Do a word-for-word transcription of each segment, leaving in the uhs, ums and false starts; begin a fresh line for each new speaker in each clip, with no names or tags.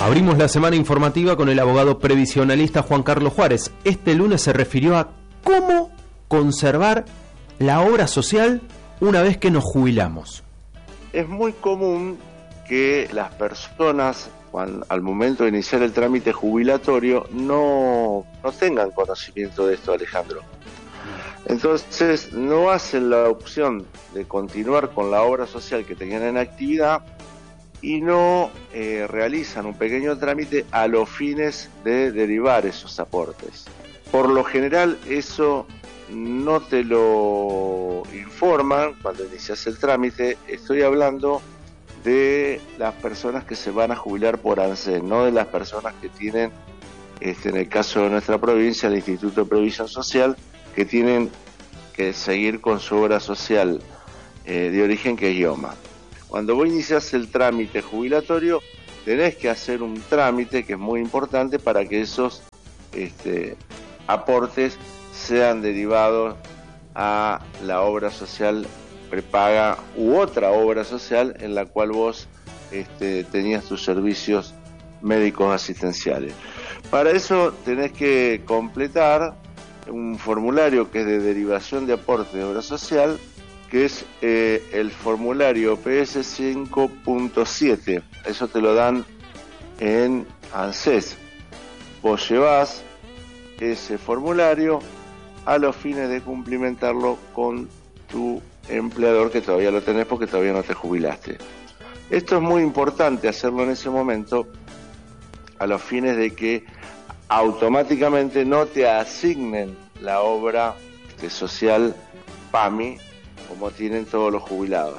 Abrimos la semana informativa con el abogado previsionalista Juan Carlos Juárez. Este lunes se refirió a cómo conservar la obra social una vez que nos jubilamos.
Es muy común que las personas, cuando, al momento de iniciar el trámite jubilatorio, no, no tengan conocimiento de esto, Alejandro. Entonces, no hacen la opción de continuar con la obra social que tenían en actividad y no eh, realizan un pequeño trámite a los fines de derivar esos aportes. Por lo general, eso no te lo informan cuando inicias el trámite. Estoy hablando de las personas que se van a jubilar por ANSES, no de las personas que tienen, este, en el caso de nuestra provincia, el Instituto de Previsión Social, que tienen que seguir con su obra social eh, de origen, que es IOMA. Cuando vos iniciás el trámite jubilatorio, tenés que hacer un trámite que es muy importante para que esos este, aportes sean derivados a la obra social prepaga u otra obra social en la cual vos este, tenías tus servicios médicos asistenciales. Para eso tenés que completar un formulario que es de derivación de aporte de obra social, que es eh, el formulario P S cinco punto siete. Eso te lo dan en ANSES. Vos llevás ese formulario a los fines de cumplimentarlo con tu empleador, que todavía lo tenés porque todavía no te jubilaste. Esto es muy importante hacerlo en ese momento, a los fines de que automáticamente no te asignen la obra este, social PAMI, como tienen todos los jubilados.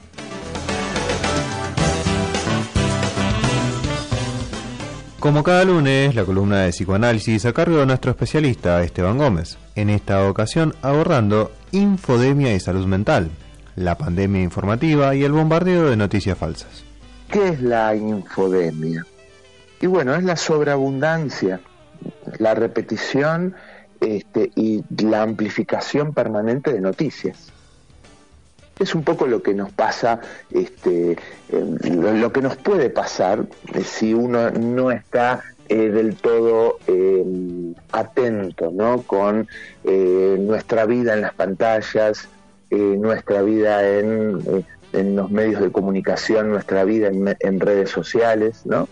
Como cada lunes, la columna de psicoanálisis a cargo de nuestro especialista Esteban Gómez. En esta ocasión abordando infodemia y salud mental, la pandemia informativa y el bombardeo de noticias falsas.
¿Qué es la infodemia? Y bueno, es la sobreabundancia, la repetición este, y la amplificación permanente de noticias. Es un poco lo que nos pasa, este, eh, lo, lo que nos puede pasar eh, si uno no está eh, del todo eh, atento, ¿no? Con eh, nuestra vida en las pantallas, eh, nuestra vida en, eh, en los medios de comunicación, nuestra vida en, en redes sociales, ¿no?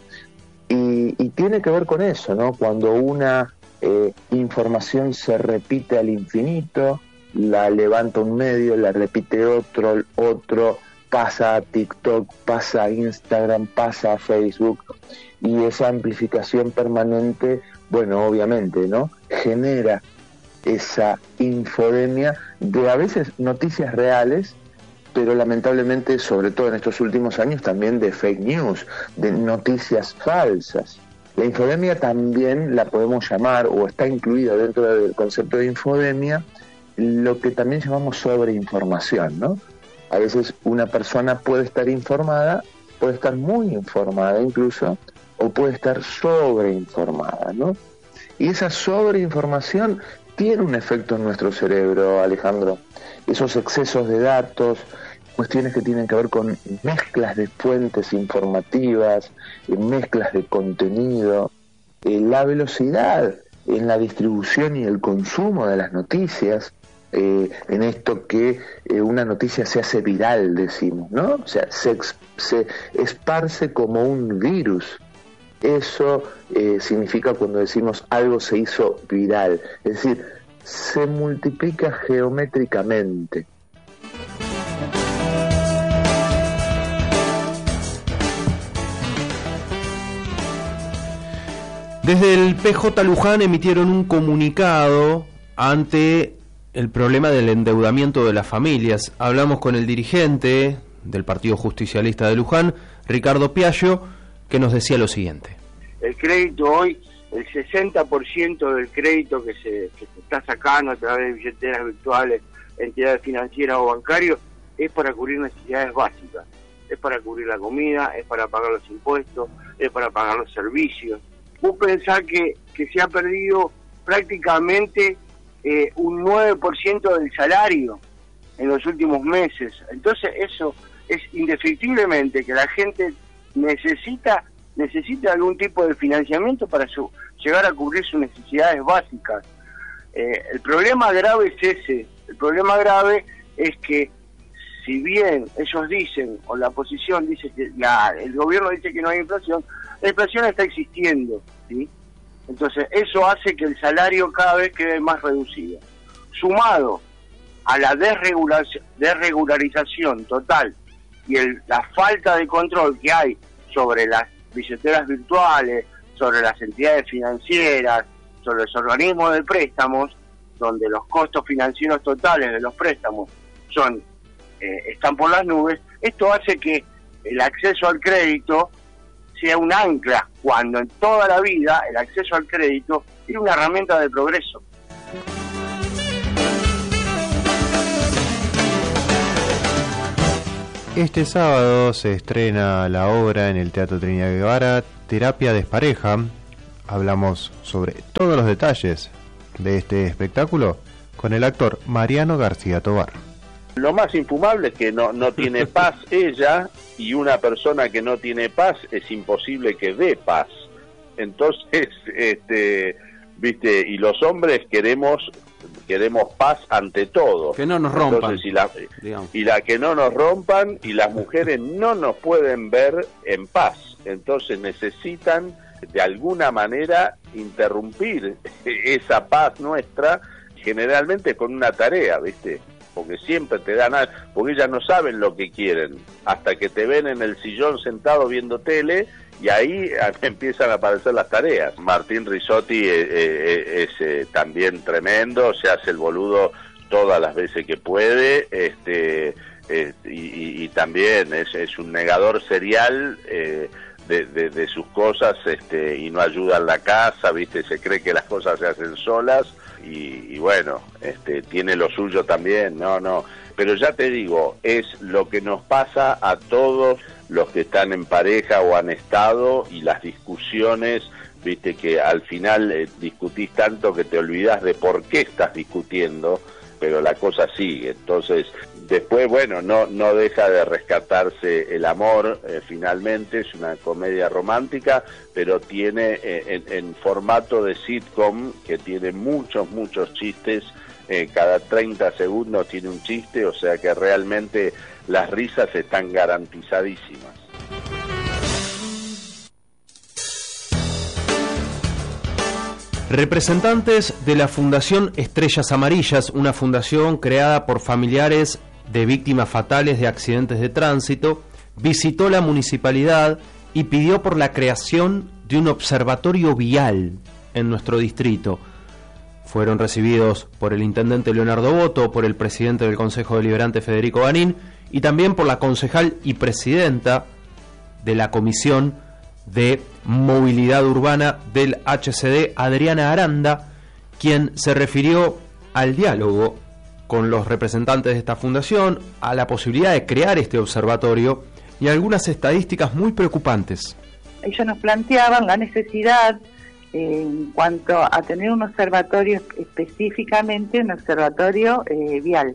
Y, y tiene que ver con eso, ¿no? Cuando una eh, información se repite al infinito, la levanta un medio, la repite otro, otro, pasa a TikTok, pasa a Instagram, pasa a Facebook, y esa amplificación permanente, bueno, obviamente, ¿no? Genera esa infodemia de a veces noticias reales, pero lamentablemente, sobre todo en estos últimos años, también de fake news, de noticias falsas. La infodemia también la podemos llamar, o está incluida dentro del concepto de infodemia, lo que también llamamos sobreinformación, ¿no? A veces una persona puede estar informada, puede estar muy informada incluso, o puede estar sobreinformada, ¿no? Y esa sobreinformación tiene un efecto en nuestro cerebro, Alejandro. Esos excesos de datos, cuestiones que tienen que ver con mezclas de fuentes informativas, mezclas de contenido, eh, la velocidad en la distribución y el consumo de las noticias, eh, en esto que eh, una noticia se hace viral, decimos, ¿no? O sea, se, se esparce como un virus. Eso eh, significa cuando decimos algo se hizo viral, es decir, se multiplica geométricamente.
Desde el P J Luján emitieron un comunicado ante el problema del endeudamiento de las familias. Hablamos con el dirigente del Partido Justicialista de Luján, Ricardo Piaggio, que nos decía lo siguiente.
El crédito hoy, el sesenta por ciento del crédito que se, que se está sacando a través de billeteras virtuales, entidades financieras o bancarios, es para cubrir necesidades básicas. Es para cubrir la comida, es para pagar los impuestos, es para pagar los servicios. Vos pensás que, que se ha perdido prácticamente eh, un nueve por ciento del salario en los últimos meses. Entonces eso es indefectiblemente que la gente necesita necesiten algún tipo de financiamiento para su, llegar a cubrir sus necesidades básicas. Eh, el problema grave es ese, el problema grave es que si bien ellos dicen, o la oposición dice que la, el gobierno dice que no hay inflación, la inflación está existiendo, ¿sí? Entonces eso hace que el salario cada vez quede más reducido. Sumado a la desregulación, desregularización total y el, la falta de control que hay sobre las billeteras virtuales, sobre las entidades financieras, sobre los organismos de préstamos, donde los costos financieros totales de los préstamos son eh, están por las nubes, esto hace que el acceso al crédito sea un ancla, cuando en toda la vida el acceso al crédito es una herramienta de progreso.
Este sábado se estrena la obra en el Teatro Trinidad Guevara, Terapia Despareja. Hablamos sobre todos los detalles de este espectáculo con el actor Mariano García Tobar.
Lo más infumable es que no, no tiene paz ella, y una persona que no tiene paz es imposible que dé paz. Entonces, este, viste, y los hombres queremos queremos paz ante todo.
Que no nos rompan.
Entonces, y la, y la que no nos rompan, y las mujeres no nos pueden ver en paz. Entonces necesitan de alguna manera interrumpir esa paz nuestra, generalmente con una tarea, ¿viste? Porque siempre te dan algo, porque ellas no saben lo que quieren, hasta que te ven en el sillón sentado viendo tele, y ahí empiezan a aparecer las tareas. Martín Risotti eh, eh, es eh, también tremendo, se hace el boludo todas las veces que puede, este eh, y, y también es, es un negador serial eh, de, de, de sus cosas, este y no ayuda en la casa, ¿viste? Se cree que las cosas se hacen solas. Y, y bueno, este tiene lo suyo también, no, no, pero ya te digo, es lo que nos pasa a todos los que están en pareja o han estado, y las discusiones, viste que al final eh, discutís tanto que te olvidás de por qué estás discutiendo, pero la cosa sigue. Entonces, después, bueno, no no deja de rescatarse el amor, eh, finalmente, es una comedia romántica, pero tiene eh, en, en formato de sitcom, que tiene muchos, muchos chistes, eh, cada treinta segundos tiene un chiste, o sea que realmente las risas están garantizadísimas.
Representantes de la Fundación Estrellas Amarillas, una fundación creada por familiares de víctimas fatales de accidentes de tránsito, visitó la municipalidad y pidió por la creación de un observatorio vial en nuestro distrito. Fueron recibidos por el intendente Leonardo Boto, por el presidente del Consejo Deliberante Federico Ganín, y también por la concejal y presidenta de la Comisión de Movilidad Urbana del H C D, Adriana Aranda, quien se refirió al diálogo con los representantes de esta fundación, a la posibilidad de crear este observatorio y algunas estadísticas muy preocupantes.
Ellos nos planteaban la necesidad eh, en cuanto a tener un observatorio, específicamente un observatorio eh, vial.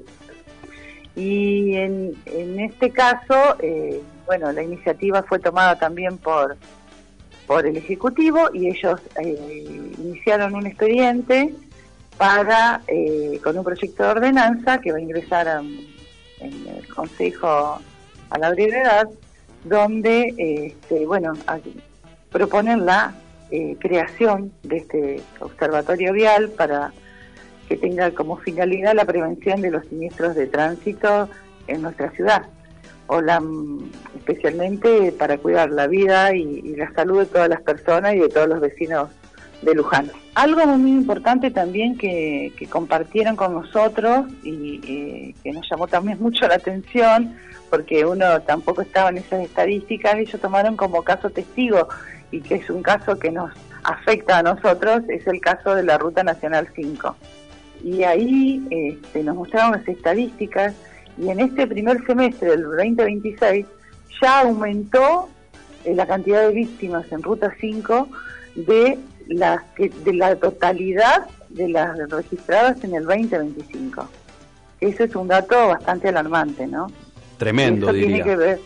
Y en, en este caso, eh, bueno, la iniciativa fue tomada también por por el Ejecutivo, y ellos eh, iniciaron un expediente para eh, con un proyecto de ordenanza que va a ingresar a, en el Consejo a la brevedad, donde eh, este, bueno, a, proponen la eh, creación de este observatorio vial para que tenga como finalidad la prevención de los siniestros de tránsito en nuestra ciudad, o la, especialmente para cuidar la vida y, y la salud de todas las personas y de todos los vecinos de Luján. Algo muy importante también que, que compartieron con nosotros y eh, que nos llamó también mucho la atención, porque uno tampoco estaba en esas estadísticas, ellos tomaron como caso testigo, y que es un caso que nos afecta a nosotros, es el caso de la Ruta Nacional cinco. Y ahí este, nos mostraron las estadísticas, y en este primer semestre del veinte veintiséis ya aumentó eh, la cantidad de víctimas en Ruta cinco de, las que, de la totalidad de las registradas en el veinte veinticinco. Ese es un dato bastante alarmante, ¿no?
Tremendo,
Eso
diría.
Tiene que ver,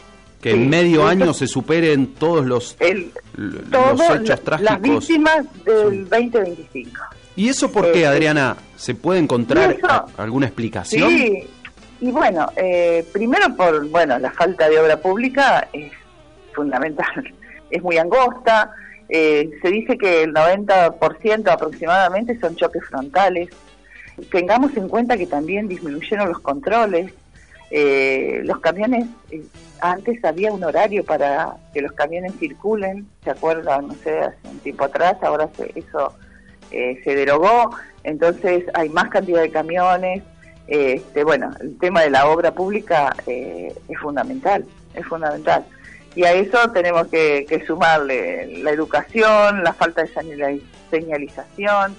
Que
sí,
en medio
eso,
año se superen todos los,
el,
los
todo,
hechos trágicos.
Las víctimas del veinte veinticinco.
¿Y eso por qué,
eh,
Adriana? ¿Se puede encontrar
eso,
a, alguna explicación?
Sí, y bueno, eh, primero por, bueno, la falta de obra pública es fundamental, es muy angosta, eh, se dice que el noventa por ciento aproximadamente son choques frontales. Tengamos en cuenta que también disminuyeron los controles, eh, los camiones, eh, antes había un horario para que los camiones circulen, ¿se acuerdan? No sé, hace un tiempo atrás, ahora se, eso eh, se derogó, entonces hay más cantidad de camiones, eh, este, bueno, el tema de la obra pública eh, es fundamental, es fundamental. Y a eso tenemos que, que sumarle la educación, la falta de señalización.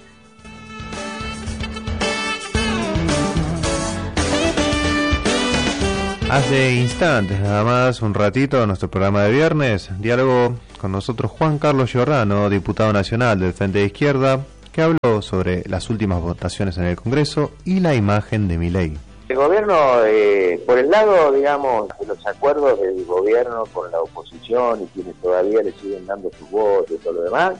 Hace instantes, nada más, un ratito, nuestro programa de viernes, diálogo con nosotros Juan Carlos Giordano, diputado nacional del Frente de Izquierda, que habló sobre las últimas votaciones en el Congreso y la imagen de Milei.
El gobierno, eh, por el lado, digamos, de los acuerdos del gobierno con la oposición y quienes todavía le siguen dando su voz y todo lo demás,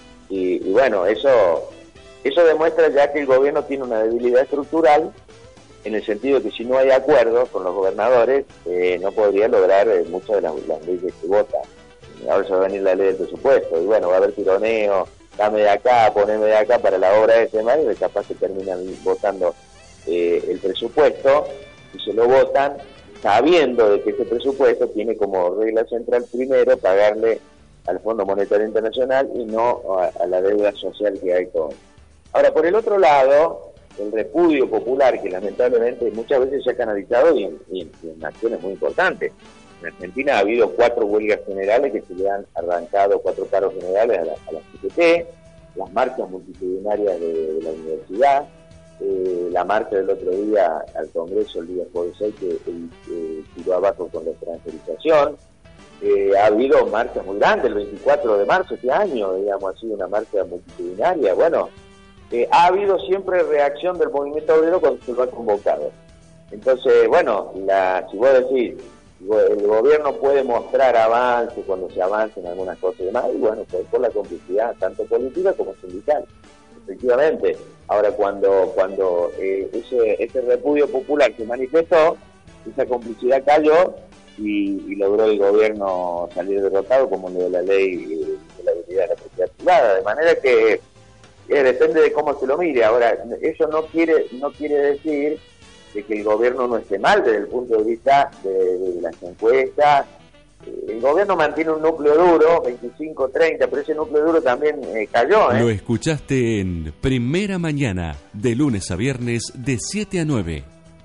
y, y bueno, eso, eso demuestra ya que el gobierno tiene una debilidad estructural, en el sentido de que si no hay acuerdo con los gobernadores, eh, no podría lograr eh, muchas de las, las leyes que votan. Ahora se va a venir la ley del presupuesto, y bueno, va a haber tironeo, dame de acá, poneme de acá para la obra de ese mar, y capaz que terminan votando eh, el presupuesto, y se lo votan sabiendo de que ese presupuesto tiene como regla central primero pagarle al Fondo Monetario Internacional y no a, a la deuda social que hay con. Ahora, por el otro lado, el repudio popular, que lamentablemente muchas veces se ha canalizado y en, y en, y en acciones muy importantes. En Argentina ha habido cuatro huelgas generales que se le han arrancado, cuatro paros generales a la, a la C G T, las marchas multitudinarias de, de la universidad, eh, la marcha del otro día al Congreso, el día jueves seis, que eh, tiró abajo con la transferización. Eh, ha habido marchas muy grandes, el veinticuatro de marzo este año, digamos, ha sido una marcha multitudinaria. Bueno, Eh, ha habido siempre reacción del movimiento obrero cuando se lo ha convocado. Entonces, bueno, la, si vos decís, el gobierno puede mostrar avance cuando se avance en algunas cosas y demás, y bueno, pues por la complicidad, tanto política como sindical, efectivamente. Ahora, cuando cuando eh, ese, ese repudio popular se manifestó, esa complicidad cayó y, y logró el gobierno salir derrotado, como lo de la ley de la habilidad de la propiedad privada, de manera que Eh, depende de cómo se lo mire. Ahora, eso no quiere no quiere decir de que el gobierno no esté mal desde el punto de vista de, de las encuestas. Eh, el gobierno mantiene un núcleo duro, veinticinco, treinta, pero ese núcleo duro también eh, cayó. ¿eh?
Lo escuchaste en Primera Mañana, de lunes a viernes, de siete a nueve.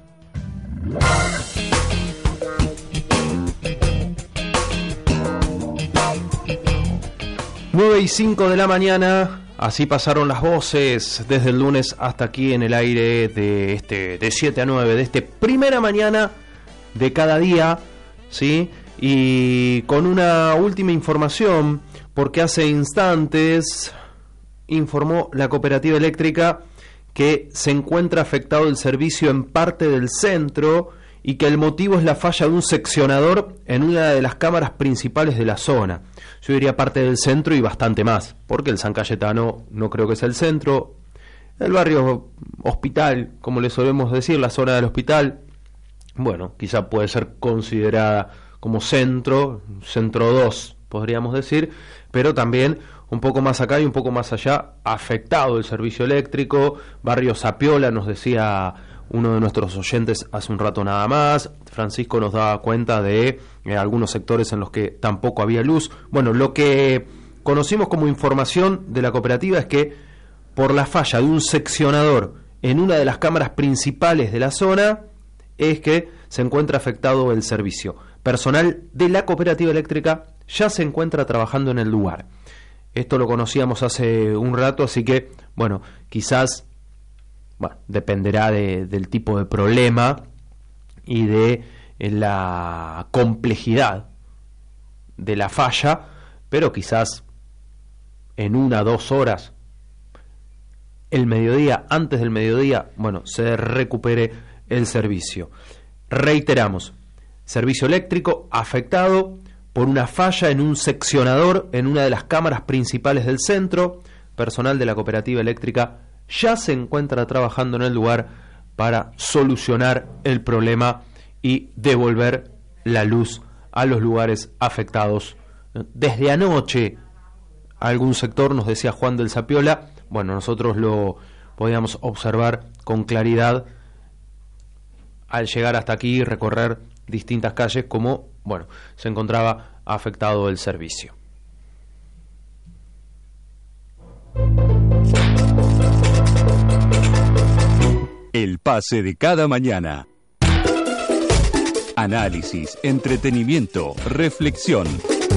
nueve y cinco de la mañana. Así pasaron las voces desde el lunes hasta aquí en el aire de este de siete a nueve, de este Primera Mañana de cada día, ¿sí? Y con una última información, porque hace instantes informó la cooperativa eléctrica que se encuentra afectado el servicio en parte del centro y que el motivo es la falla de un seccionador en una de las cámaras principales de la zona. Yo diría parte del centro y bastante más, porque el San Cayetano no creo que sea el centro. El barrio Hospital, como le solemos decir, la zona del Hospital, bueno, quizá puede ser considerada como centro, centro dos, podríamos decir, pero también un poco más acá y un poco más allá, afectado el servicio eléctrico. Barrio Zapiola, nos decía uno de nuestros oyentes hace un rato nada más. Francisco nos daba cuenta de eh, algunos sectores en los que tampoco había luz. Bueno, lo que conocimos como información de la cooperativa es que por la falla de un seccionador en una de las cámaras principales de la zona es que se encuentra afectado el servicio. Personal de la cooperativa eléctrica ya se encuentra trabajando en el lugar. Esto lo conocíamos hace un rato, así que, bueno, quizás bueno, dependerá de, del tipo de problema y de la complejidad de la falla, pero quizás en una, dos horas, el mediodía, antes del mediodía, bueno, se recupere el servicio. Reiteramos, servicio eléctrico afectado por una falla en un seccionador en una de las cámaras principales del centro. Personal de la cooperativa eléctrica ya se encuentra trabajando en el lugar para solucionar el problema y devolver la luz a los lugares afectados. Desde anoche, algún sector, nos decía Juan del Zapiola, bueno, nosotros lo podíamos observar con claridad al llegar hasta aquí y recorrer distintas calles, como, bueno, se encontraba afectado el servicio.
El pase de cada mañana. Análisis, entretenimiento, reflexión.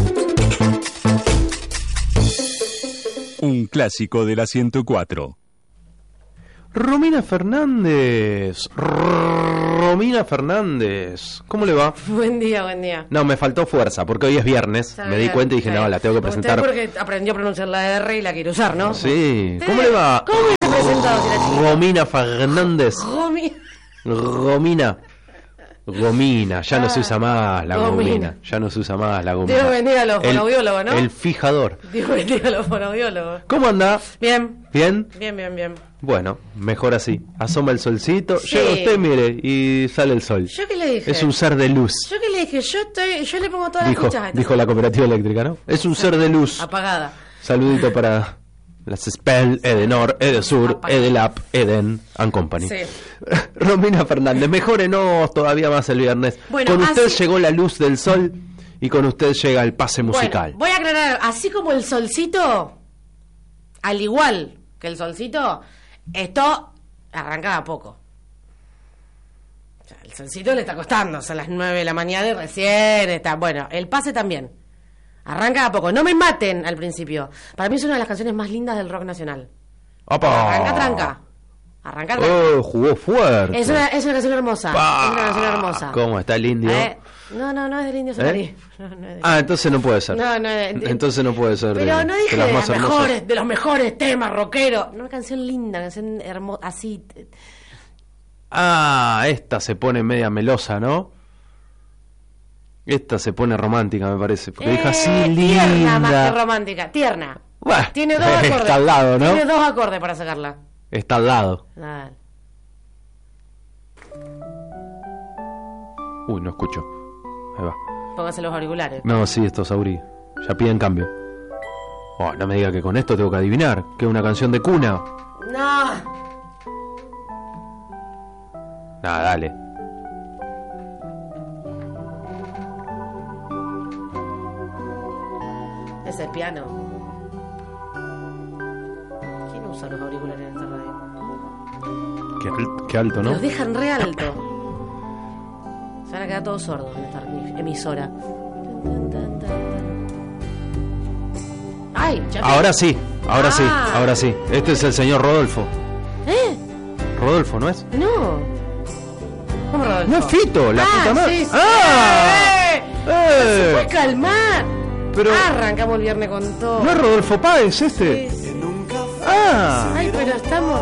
Un clásico de la ciento cuatro.
Romina Fernández. Romina Fernández. ¿Cómo le va?
Buen día, buen día.
No, me faltó fuerza, porque hoy es viernes.
Está
me
bien,
di cuenta y dije,
sí.
no, la tengo que presentar.
Usted porque aprendió a pronunciar la R y la quiere usar, ¿no?
Sí.
Sí.
¿Cómo le va?
¿Cómo hubiese presentado si era chiquita?
Romina Fernández.
Romi.
Romina. Gomina, ya no se usa más la
Gomina.
gomina, ya no se usa más la gomina.
Dios bendiga a los fonoaudiólogos, ¿no?
El fijador.
Dios bendiga a los fonoaudiólogos.
¿Cómo anda?
Bien.
¿Bien?
Bien, bien, bien.
Bueno, mejor así. Asoma el solcito,
Sí.
llega usted, mire, y sale el sol.
¿Yo qué le dije?
Es un ser de luz,
¿Yo qué le dije? Yo estoy, yo le pongo todas las
dijo,
fichas a esta.
dijo la cooperativa eléctrica, ¿no? Es un ser de luz.
Apagada.
Saludito para las Spell, Edenor, Edesur, Edelap, Eden and Company.
Sí.
Romina Fernández, mejórenos todavía más el viernes.
Bueno,
con usted
así-
llegó la luz del sol y con usted llega el pase musical.
Bueno, voy a aclarar, así como el solcito, al igual que el solcito, esto arrancaba poco. O sea, el solcito le está costando, son las nueve de la mañana y recién está. Bueno, el pase también. Arranca a poco. No me maten al principio. Para mí es una de las canciones más lindas del rock nacional.
¡Opa!
Arranca tranca. Arranca tranca.
Oh, jugó fuerte.
Es una, es una canción hermosa.
Pa.
Es una canción hermosa.
¿Cómo está el indio?
Eh, no, no, no es del Indio Solari. No, no es del-
Ah, entonces no puede ser.
No, no, de- de-
entonces no puede ser.
Pero
de,
no dije
de las
de,
más
las
hermosas.
mejores, de los mejores temas rockeros. No, una canción linda, una canción hermosa, así. t-
Ah, esta se pone media melosa, ¿no? Esta se pone romántica, me parece. Porque deja así
eh, Tierna más que
linda.
romántica, tierna.
Bueno,
Tiene dos acordes.
está al lado, ¿no?
Tiene dos acordes para sacarla.
Está al lado.
Dale.
Uy, no escucho. Ahí va.
Póngase los auriculares.
No, sí, estos aurí. Ya piden cambio. Oh, no me diga que con esto tengo que adivinar. Que es una canción de cuna.
No.
Nada, dale.
Ese es piano. ¿Quién usa los auriculares en esta radio?
Qué, al- qué alto, ¿no?
Los dejan re alto. Se van a quedar todos sordos en esta emisora. Ay, ya te-
Ahora sí, ahora sí,
Ah.
ahora sí. Este es el señor Rodolfo.
¿Eh?
Rodolfo, ¿no es?
No. ¿Cómo Rodolfo?
No es Fito, la
ah,
puta madre.
sí, sí.
¡Ah!
¡Eh!
¡Eh!
¿Se puede calmar?
Pero-
Arrancamos el viernes con todo.
¿No es Rodolfo Páez este?
Sí, sí.
¡Ah!
Ay, pero estamos...